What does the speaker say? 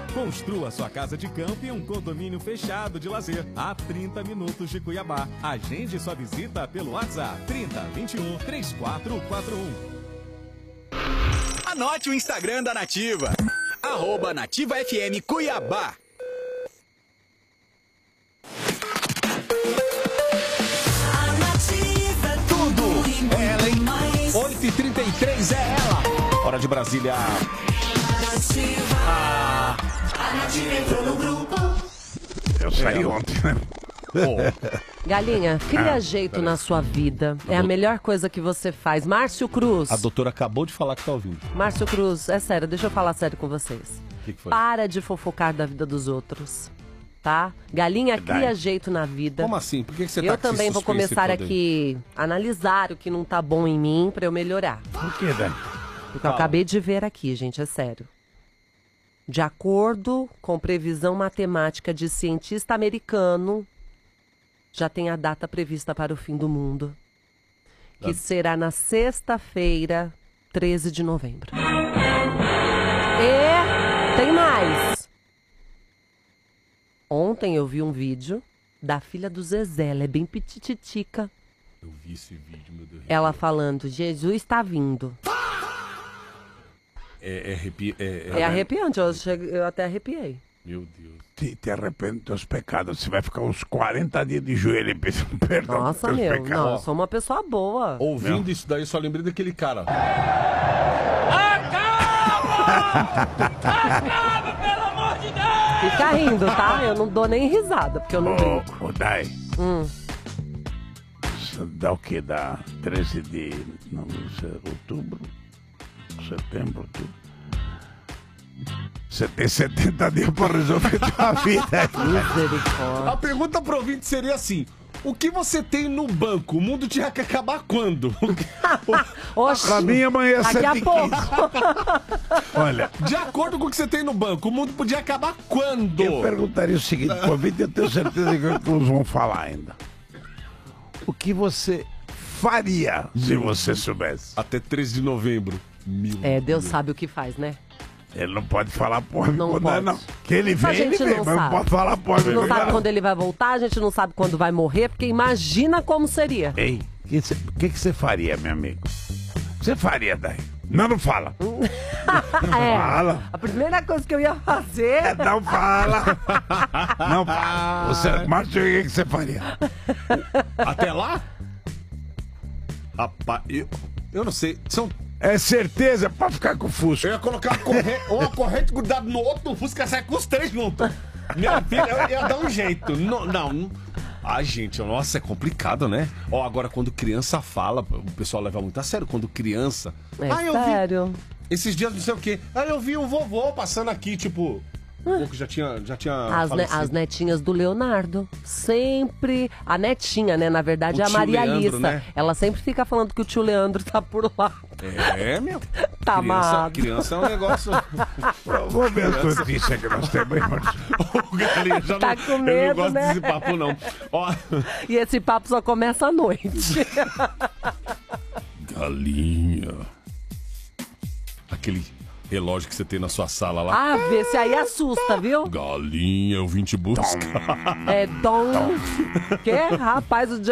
Construa sua casa de campo em um condomínio fechado de lazer a 30 minutos de Cuiabá. Agende sua visita pelo WhatsApp 3021-3441. Anote o Instagram da Nativa. @NativaFM Cuiabá. Tudo ela, hein? 8h33 é ela. Hora de Brasília. Eu saí ontem, né? Galinha, cria jeito na sua vida. É a melhor coisa que você faz. Márcio Cruz. A doutora acabou de falar que tá ouvindo. Márcio Cruz, é sério, deixa eu falar sério com vocês. O que foi? Para de fofocar da vida dos outros, tá? Galinha, Verdade. cria jeito na vida. Como assim? Por que você tá Eu com esse também vou suspense começar todo aí? aqui a analisar o que não tá bom em mim pra eu melhorar. Por que, Dani? Porque eu acabei de ver aqui, gente, é sério. De acordo com previsão matemática de cientista americano, já tem a data prevista para o fim do mundo, que será na sexta-feira, 13 de novembro. E tem mais. Ontem eu vi um vídeo da filha do Zezé, ela é bem pitititica. Eu vi esse vídeo, meu Deus. Ela falando, Jesus está vindo. É arrepiante, eu até arrepiei. Meu Deus. Te arrepende dos teus pecados. Você vai ficar uns 40 dias de joelho pedindo perdão dos Nossa, teus meu, pecados. não, eu sou uma pessoa boa. Ouvindo isso daí, só lembrei daquele cara. Acaba, pelo amor de Deus! Fica rindo, tá? Eu não dou nem risada, porque eu não brinco. Ô, Dai. Isso dá o quê? Dá 13 de outubro, setembro, outubro. Você tem 70 dias pra resolver tua vida. Misericórdia. A pergunta pro ouvinte seria assim: o que você tem no banco? O mundo tinha que acabar quando? Oxi, Pra mim, amanhã é daqui a 7h15. pouco. Olha, De acordo com o que você tem no banco, o mundo podia acabar quando? eu perguntaria o seguinte, pro ouvinte, eu tenho certeza que eles vão falar ainda. O que você faria se você soubesse? Até 13 de novembro. É, Deus sabe o que faz, né? Ele não pode falar porra, Não pode. não. Que ele A vem, ele gente vem, não mas não sabe. pode falar porra. A gente não sabe quando ele vai voltar, a gente não sabe quando vai morrer, porque imagina como seria. Ei, o que você faria, meu amigo? O que você faria, daí? Não fala. Fala. A primeira coisa que eu ia fazer... Não fala. Não fala. Você, Márcio, o que você faria? Até lá? Rapaz, eu não sei. É certeza pra ficar com o Fusca. Eu ia colocar uma corrente grudada no outro, o Fusca sai com os três juntos. Minha filha, eu ia dar um jeito. Não. Ai, gente, nossa, é complicado, né? Ó, agora quando criança fala, o pessoal leva muito a sério. Quando criança... É sério. Esses dias não sei o quê. Aí eu vi o vovô passando aqui, tipo... O que já tinha As netinhas do Leonardo. Sempre. A netinha, né? Na verdade, O é a tio Maria Leandro, Alissa. né? Ela sempre fica falando que o tio Leandro tá por lá. É, meu. Tá amado. Criança é um negócio... Vou ver as notícias que nós temos aí, Márcio. O Galinha já Tá não, com eu medo, não gosto né? desse papo, não. Ó... E esse papo só começa à noite. Galinha. Aquele relógio que você tem na sua sala lá. Ah, vê se aí assusta, viu? Galinha, eu vim te buscar. É dom. Que? Rapaz, o dia